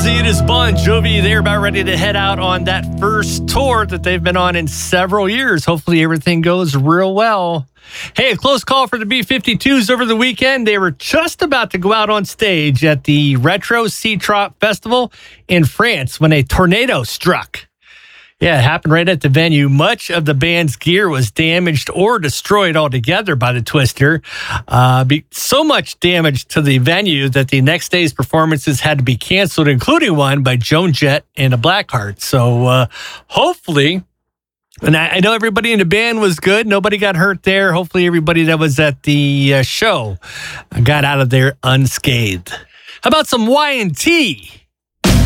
Ozzy and his Bon Jovi, they're about ready to head out on that first tour that they've been on in several years. Hopefully everything goes real well. Hey, a close call for the B-52s over the weekend. They were just about to go out on stage at the Retro Sea Trot Festival in France when a tornado struck. Yeah, it happened right at the venue. Much of the band's gear was damaged or destroyed altogether by the twister. So much damage to the venue that the next day's performances had to be canceled, including one by Joan Jett and the Blackhearts. So hopefully, and I know everybody in the band was good. Nobody got hurt there. Hopefully everybody that was at the show got out of there unscathed. How about some Y&T?